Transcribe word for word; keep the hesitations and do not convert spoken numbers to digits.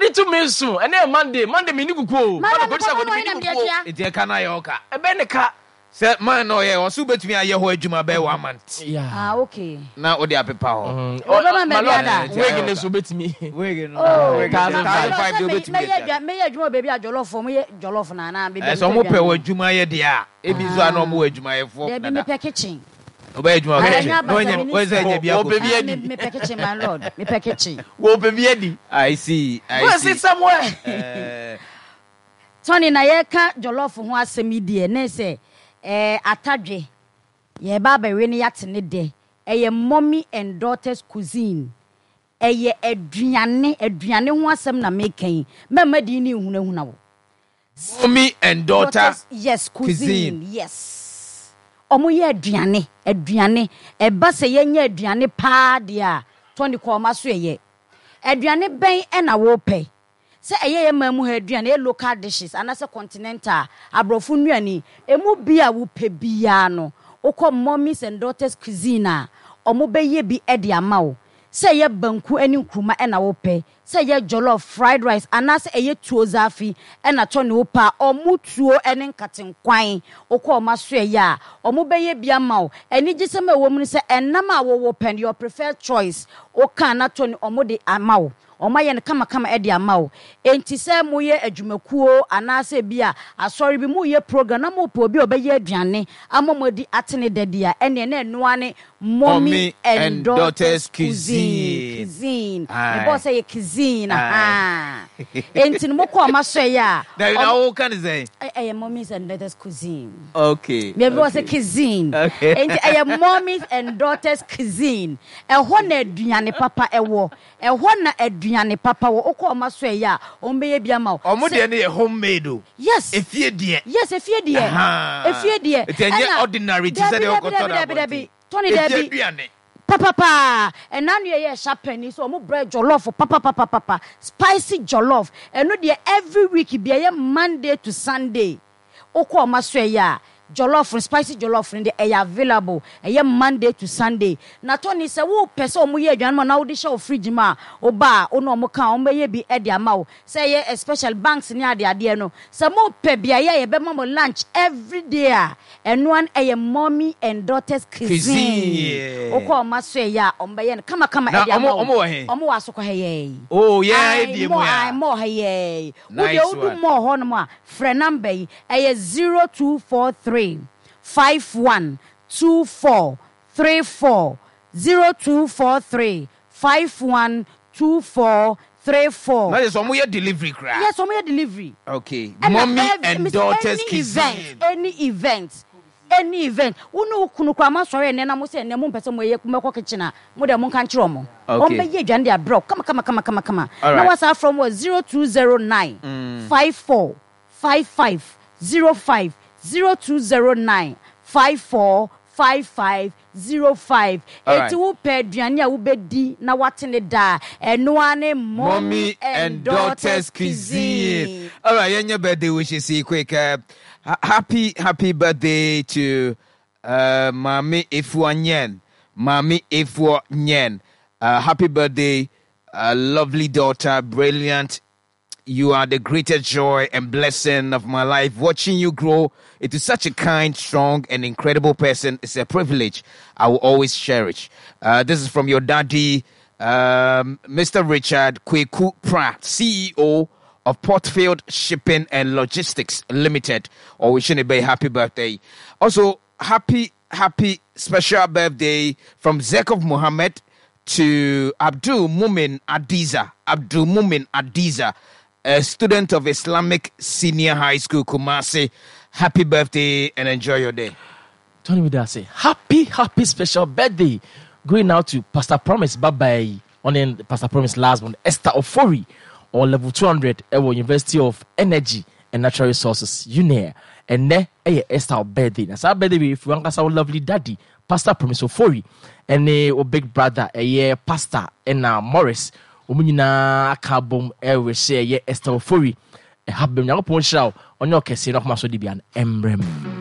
Monday to me soon. And then Monday, Monday me ni kuku. Monday go say me ni kuku. Iti kana yoka. Ebe ne ka. Say man no ye osu betumi aye ho adwuma be one month. Yeah. Ah okay. Na odi apepa ho. Oba ma be ada. Wege ne so betumi. Wege no. Wege one thousand five do betumi. Me ye me ye adwuma baby ajolofo me ye jollof na na baby. E so mo pe wo adwuma ye de a. Ebi so ana mo adwuma ye fo. Baby me pe kitchen. Oba adwuma kitchen. No nye wo say je bia ko. Baby adi. Me pe kitchen my lord. Me pe kitchen. Wo baby adi. I see. I Go see. sit somewhere. Eh. Tony na ye ka jollof ho asemi die na say eh atadwe ye baba we ne yate ne de eye mommy and daughters cuisine eye aduane aduane ho asem na mekan mama di ni hunahuna wo Mommy and daughter daughters, yes cuisine, cuisine. yes omo ye aduane aduane e ba se ye nya aduane pa de a Tony ko ma so ye aduane ben e na wo pe se eye mamu ha aduane local dishes anase continental abrofo nuani emu bia wo pe bia no ukọ mommies and daughters cuisine a omo beye bi e de ama wo se ye banku ani nkruma e na wo pe se ye jollof fried rice anase eye tuo zafi e na to ne wo pa omo tuo ene nkatenkwan ukọ ma so ye a omo beye bi ama wo eni gisema wo mu se enam a wo wo pen your preferred choice o kan na to ne omo de ama wo Oma ye kama kama edi amawo enti se mo ye adwumakuo anase bia asori bi mo ye program na mo po obi obaye aduane amomodi atene dadia ene na enuane mommy and, and daughters cuisine cuisine the boss say cuisine ah enti mo ko ma so ya Now now can say eh mommy and daughters cuisine okay me boss say cuisine enti eh mommy and daughters cuisine e ho na aduane papa ewo e ho na aduane papa wo okọ ma so ya o mbeye bia ma o omo de ne homemade o yes efie de yes efie de efie de etenye ordinary ti say de okoto da Tony Debbie papa papa ena no ye sharpeni so omo bread jollof papa papa papa spicy jollof eno de every week bia ye Monday to Sunday okọ ma so ya jollof spicy jollof in the air available eh Monday to Sunday na Tony say wo pese omo ye adwan ma na wo de show fridge ma oba ono omo kan omo ye bi e de ama wo say ye special banks ni ade ade no say mo pe bia ye ye be mo lunch every day a eno an eh mommy and daughters cuisine okọ ma so ya omo ye kama kama e de ama wo omo wa so ko he ye oh yeah e de mo ya mo he ye wo de odu mo ho no ma frɛ number yi eh zero two four three five one two four three four zero two four three five one two four three four. That is some way delivery crack. Yes, some way delivery. Okay. And mommy and, and daughters cuisine. Any event, any event. Unu kunu kwa ma sorry na mo se na mo pese mo ye kumeko kitchen a mo de mo kan kire mo. O be ye dwan dia bro. Come come come come come. Now what's that from was zero two zero nine five four five five zero five zero two zero nine five four five five zero five. Eti wo pe aduane a wo bedi na watene da eno ane mommy and daughters cuisine. All right, your birthday wishes see quick. Uh, happy happy birthday to uh Mami Efuanyen. Mami Efuanyen. Uh happy birthday, uh, lovely daughter, brilliant. You are the greatest joy and blessing of my life. Watching you grow into such a kind, strong, and incredible person is a privilege I will always cherish. Uh, this is from your daddy, um, Mister Richard Kweku Pratt, C E O of Portfield Shipping and Logistics Limited. Or wishing a very happy birthday. Also, happy, happy special birthday from Zekov Mohammed to Abdul Mumin Adiza. Abdul Mumin Adiza, a student of Islamic Senior High School, Kumasi. Happy birthday and enjoy your day. Tony Midase, happy, happy special birthday. Going out to Pastor Promise Bye-bye on in Pastor Promise last one, Esther Ofori, or level two hundred at University of Energy and Natural Resources, U N E R. And ne, eh, Esther birthday. That's our birthday if you want our lovely daddy, Pastor Promise Ofori, and eh, or big brother, eh, Pastor, and now Morris. Umunina kabum ewe share ye Esther Ofori. E habem nyago pon shaw onyo kese no koma so di bian embrem.